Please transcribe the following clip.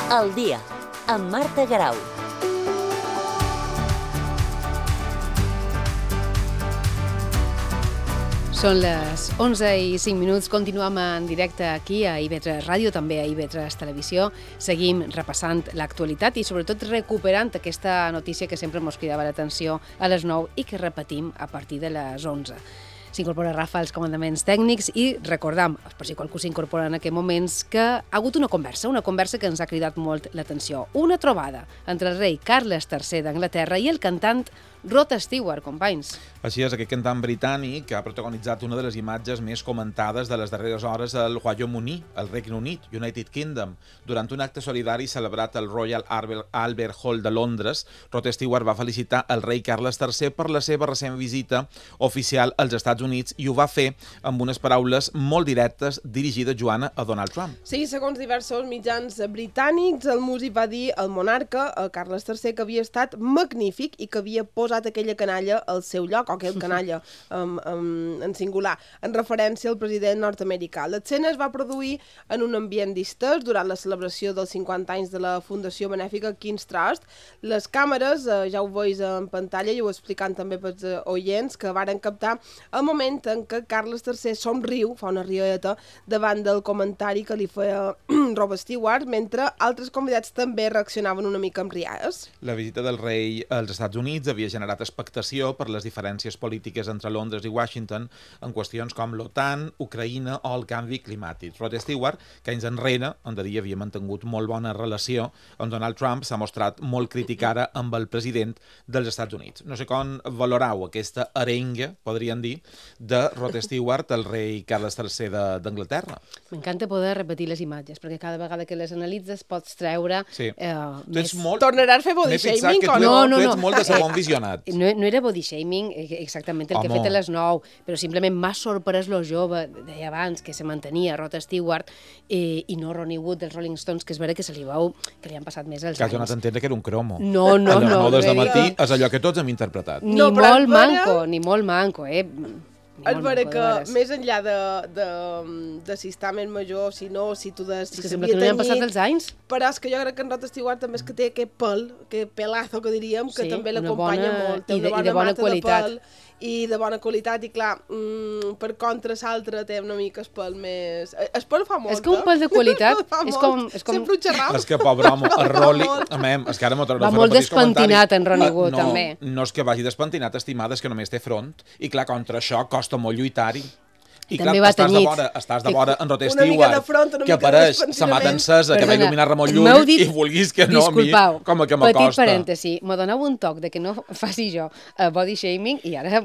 Al dia, amb Marta Garau. Són les 11:05. Continuem en directe aquí a IB3 Ràdio, també a IB3 Televisió. Seguim repassant l'actualitat i sobretot recuperant aquesta notícia que sempre ens cridava l'atenció a les 9 i que repetim a partir de les 11. S'incorpora Rafa als comandaments tècnics i recordam, per si qualcú s'incorpora en aquests moments, que ha hagut una conversa que ens ha cridat molt l'atenció. Una trobada entre el rei Carles III d'Anglaterra i el cantant Rod Stewart, companys. Així és, aquest cantant britànic que ha protagonitzat una de les imatges més comentades de les darreres hores al Royaume-Uni, al Regne Unit, United Kingdom. Durant un acte solidari celebrat al Royal Albert Hall de Londres, Rod Stewart va felicitar el rei Carles III per la seva recent visita oficial als Estats Units i ho va fer amb unes paraules molt directes dirigides, Joana, a Donald Trump. Sí, segons diversos mitjans britànics, el músic va dir al monarca, a Carles III, que havia estat magnífic i que havia posat aquella canalla al seu lloc, o aquell canalla en singular, en referència al president nord-americà. L'escena es va produir en un ambient distès durant la celebració dels 50 anys de la Fundació Benèfica King's Trust. Les càmeres, ja ho veus en pantalla i ho explicant també pels oients, que varen captar el moment en què Carles III somriu, fa una rieta, davant del comentari que li feia Rod Stewart, mentre altres convidats també reaccionaven una mica amb riades. La visita del rei als Estats Units havia generat expectació per les diferències polítiques entre Londres i Washington en qüestions com l'OTAN, Ucraïna o el canvi climàtic. Rod Stewart, que anys enrere, on de dia havia mantingut molt bona relació amb Donald Trump, s'ha mostrat molt crític ara amb el president dels Estats Units. No sé com valorau aquesta arenga, podríem dir, de Rod Stewart, el rei Carles III d'Anglaterra. M'encanta poder repetir les imatges, perquè cada vegada que les analitzes pots treure més... Tornaràs a fer body shaming o no? Tu ets molt de segon visionat. No era body shaming exactament el que he fet a les 9, però simplement m'ha sorprès lo jove, deia abans, que se mantenia Rod Stewart i no Ronnie Wood dels Rolling Stones, que és vera que se li veu que li han passat més els anys. Que has donat a entendre que era un cromo. No. No, des de matí és allò que tots hem interpretat. Ni molt manco, És vera que més enllà de si està més major, si no, si tu de... És que sembla que no li han passat els anys. Però és que jo crec que en Rod Stewart també és que té aquest pèl, aquest pelazo que diríem, que també l'acompanya molt. I de bona qualitat. I de bona qualitat, i clar, per contra l'altre té una mica el pèl més... El pèl fa molt, És que un pèl de qualitat és com... Sempre ho xerram. És que, pobre home, el Rolly... És que ara va molt despentinat en Ronnie Wood, també. No és que vagi despentinat, estimada, és que només té front. I clar, contra això costa molt lluitar-hi. I també clar, va estàs de vora en Rod Stewart, que apareix la mà encesa, que va il·luminar Ramon Llull, i vulguis que no, a mi, com a que m'acosta. Petit parèntesi, m'ha donat un toc de que no faci jo body shaming, i ara